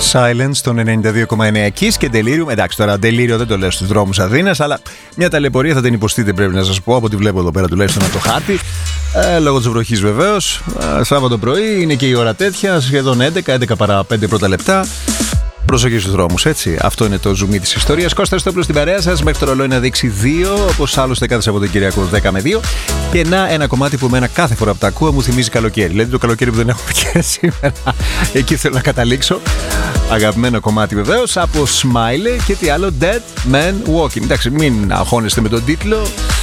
Silence στον 92,9 Kiss και Delirium. Εντάξει, τώρα Delirium δεν το λέω στους δρόμους Αθήνας, αλλά μια ταλαιπωρία θα την υποστείτε, πρέπει να σας πω, από ό,τι βλέπω εδώ πέρα τουλάχιστον από το χάρτη. Λόγω της βροχής βεβαίως. Σάββατο πρωί, είναι και η ώρα τέτοια, σχεδόν 11 παρά 5 πρώτα λεπτά. Προσοχή στους δρόμους, έτσι. Αυτό είναι το ζουμί της ιστορίας. Κώστα Στόπουλος στην παρέα σας, μέχρι το ρολόι να δείξει 2, όπως άλλωστε κάθε Σαββατοκύριακο 10 με 2. Και ένα κομμάτι που εμένα κάθε φορά που τα ακούω μου θυμίζει καλοκαίρι. Δηλαδή το καλοκαίρι που δεν έχουμε και σήμερα. Εκεί θέλω να καταλήξω. Αγαπημένο κομμάτι βεβαίως από Smiley και τι άλλο, Dead Man Walking. Εντάξει, μην αγχώνεστε με τον τίτλο.